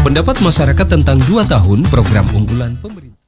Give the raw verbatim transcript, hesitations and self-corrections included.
Pendapat masyarakat tentang dua tahun program unggulan pemerintah.